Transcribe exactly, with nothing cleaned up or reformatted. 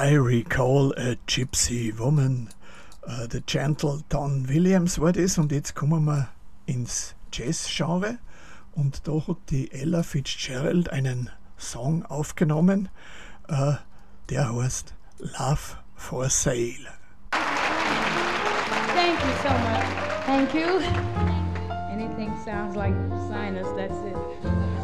I Recall a Gypsy Woman. Uh, der Gentle Don Williams war das, und jetzt kommen wir ins Jazz-Genre, und da hat die Ella Fitzgerald einen Song aufgenommen, uh, der heißt Love for Sale. Thank you so much. Thank you. Anything sounds like sinus, that's it.